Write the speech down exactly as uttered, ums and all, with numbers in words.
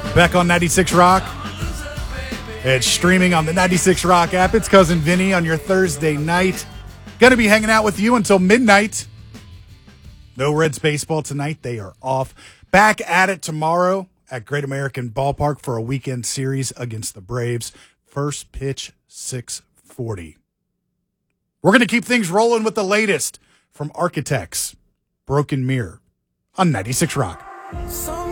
Back on ninety-six Rock. It's streaming on the ninety-six Rock app. It's Cousin Vinny on your Thursday night. Going to be hanging out with you until midnight. No Reds baseball tonight. They are off. Back at it tomorrow at Great American Ballpark for a weekend series against the Braves. First pitch, six forty. We're going to keep things rolling with the latest from Architects, Broken Mirror on ninety-six Rock.